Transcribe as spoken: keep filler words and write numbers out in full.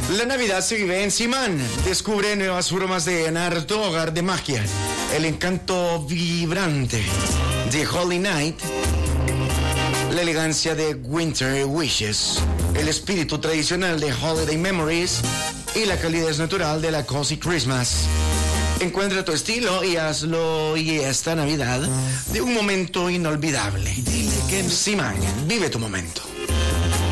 La Navidad se vive en Simán. Descubre nuevas formas de llenar tu hogar de magia. El encanto vibrante de Holy Night. La elegancia de Winter Wishes. El espíritu tradicional de Holiday Memories. Y la calidez natural de la Cozy Christmas. Encuentra tu estilo y hazlo y esta Navidad de un momento inolvidable. Simán, vive tu momento.